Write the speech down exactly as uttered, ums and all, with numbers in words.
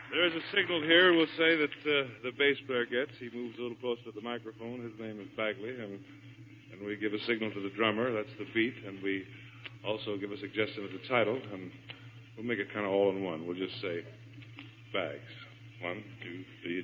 There's a signal here we'll say that uh, the bass player gets. He moves a little closer to the microphone. His name is Bagley, and, and we give a signal to the drummer. That's the beat, and we also give a suggestion of the title, and we'll make it kind of all in one. We'll just say Bags. One, two, three.